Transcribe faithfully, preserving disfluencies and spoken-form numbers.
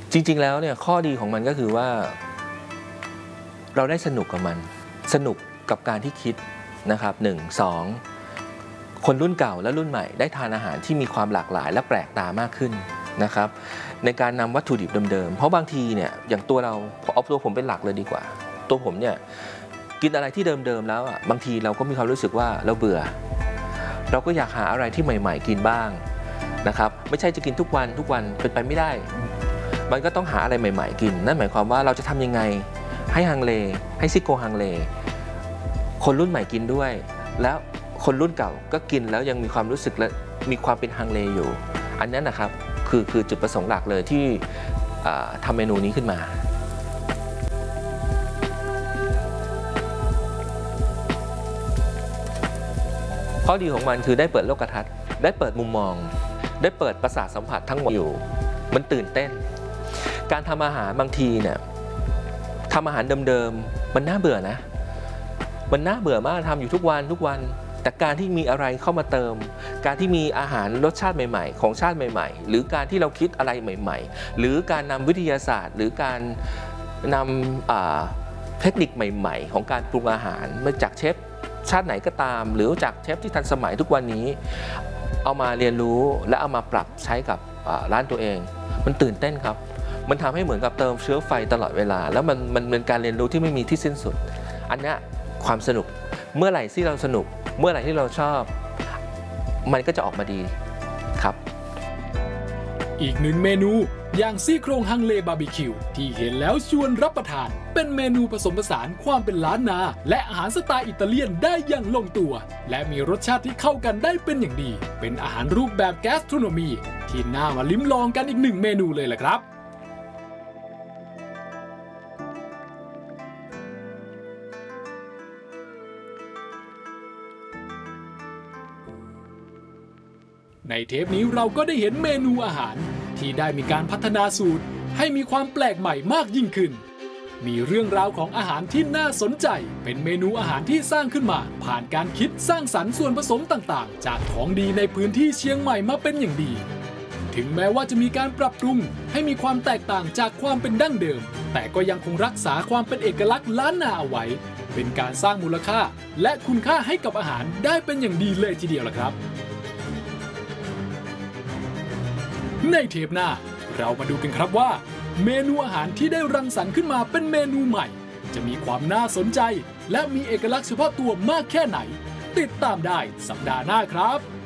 จริงๆแล้วเนี่ยข้อดีของมันก็คือว่าเราได้สนุกกับมันสนุกกับการที่คิดนะครับหนึ่ง สองคนรุ่นเก่าและรุ่นใหม่ได้ทานอาหารที่มีความหลากหลายและแปลกตามากขึ้นนะครับในการนำวัตถุดิบเดิมๆเพราะบางทีเนี่ยอย่างตัวเราเอาตัวผมเป็นหลักเลยดีกว่าตัวผมเนี่ยกินอะไรที่เดิมๆแล้วอ่ะบางทีเราก็มีความรู้สึกว่าเราเบื่อเราก็อยากหาอะไรที่ใหม่ๆกินบ้างนะครับไม่ใช่จะกินทุกวันทุกวันเป็นไปไม่ได้มันก็ต้องหาอะไรใหม่ๆกินนั่นหมายความว่าเราจะทำยังไงให้ฮังเลให้ซิโกฮังเลคนรุ่นใหม่กินด้วยแล้วคนรุ่นเก่าก็กินแล้วยังมีความรู้สึกและมีความเป็นฮังเลอยู่อันนั้นนะครับคือคือจุดประสงค์หลักเลยที่ทำเมนูนี้ขึ้นมาข้อดีของมันคือได้เปิดโลกทัศน์ได้เปิดมุมมองได้เปิดประสาทสัมผัสทั้งหมดอยู่มันตื่นเต้นการทำอาหารบางทีเนี่ยทำอาหารเดิมๆมันน่าเบื่อนะมันน่าเบื่อมากทำอยู่ทุกวันทุกวันแต่การที่มีอะไรเข้ามาเติมการที่มีอาหารรสชาติใหม่ๆของชาติใหม่ๆหรือการที่เราคิดอะไรใหม่ๆหรือการนำวิทยาศาสตร์หรือการนำเทคนิคใหม่ๆของการปรุงอาหารมาจากเชฟชาติไหนก็ตามหรือจากเชฟที่ทันสมัยทุกวันนี้เอามาเรียนรู้และเอามาปรับใช้กับร้านตัวเองมันตื่นเต้นครับมันทำให้เหมือนกับเติมเชื้อไฟตลอดเวลาแล้วมันมันเป็นการเรียนรู้ที่ไม่มีที่สิ้นสุดอันนี้ความสนุกเมื่อไหร่ที่เราสนุกเมื่อไหร่ที่เราชอบมันก็จะออกมาดีครับอีกหนึ่งเมนูอย่างซี่โครงฮังเลบาร์บีคิวที่เห็นแล้วชวนรับประทานเป็นเมนูผสมผสานความเป็นล้านนาและอาหารสไตล์อิตาเลียนได้อย่างลงตัวและมีรสชาติที่เข้ากันได้เป็นอย่างดีเป็นอาหารรูปแบบแกสโทรโนมีที่น่ามาลิ้มลองกันอีกหนึ่งเมนูเลยแหละครับในเทปนี้เราก็ได้เห็นเมนูอาหารที่ได้มีการพัฒนาสูตรให้มีความแปลกใหม่มากยิ่งขึ้นมีเรื่องราวของอาหารที่น่าสนใจเป็นเมนูอาหารที่สร้างขึ้นมาผ่านการคิดสร้างสรรค์ส่วนผสมต่างๆจากของดีในพื้นที่เชียงใหม่มาเป็นอย่างดีถึงแม้ว่าจะมีการปรับปรุงให้มีความแตกต่างจากความเป็นดั้งเดิมแต่ก็ยังคงรักษาความเป็นเอกลักษณ์ล้านนาเอาไว้เป็นการสร้างมูลค่าและคุณค่าให้กับอาหารได้เป็นอย่างดีเลยทีเดียวล่ะครับในเทปหน้าเรามาดูกันครับว่าเมนูอาหารที่ได้รังสรรค์ขึ้นมาเป็นเมนูใหม่จะมีความน่าสนใจและมีเอกลักษณ์เฉพาะตัวมากแค่ไหนติดตามได้สัปดาห์หน้าครับ